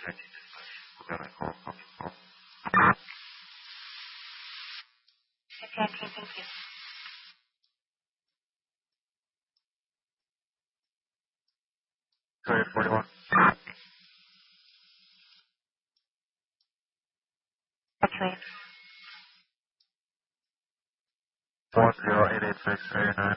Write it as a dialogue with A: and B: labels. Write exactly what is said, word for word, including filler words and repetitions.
A: Okay, okay, thank you.
B: Sorry, forty-one.
A: Okay.
B: One zero eight eight six eight nine.